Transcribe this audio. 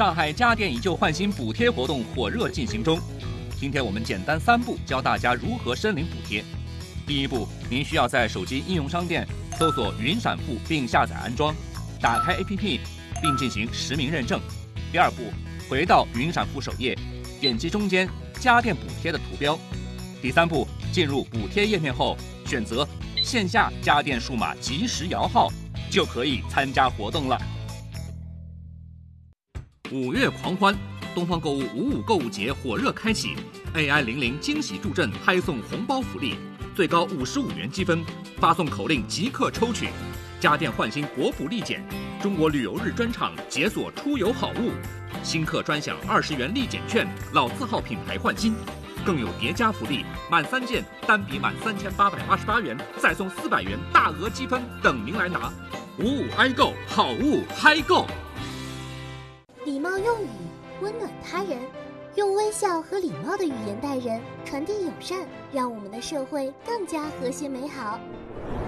上海家电以旧换新补贴活动火热进行中。今天我们简单3步教大家如何申领补贴。第一步，您需要在手机应用商店搜索云闪付并下载安装，打开 APP 并进行实名认证。第二步，回到云闪付首页，点击中间家电补贴的图标。第三步，进入补贴页面后，选择线下家电数码即时摇号，就可以参加活动了。5月狂欢，东方购物55购物节火热开启 ，AI00惊喜助阵拍送红包福利，最高55元积分，发送口令即刻抽取。家电换新国补立减，中国旅游日专场解锁出游好物，新客专享20元立减券，老字号品牌换新。更有叠加福利，满3件单笔满3888元，再送400元大额积分等您来拿。55挨购，好物嗨购！ 礼貌用语，温暖他人，用微笑和礼貌的语言待人，传递友善，让我们的社会更加和谐美好。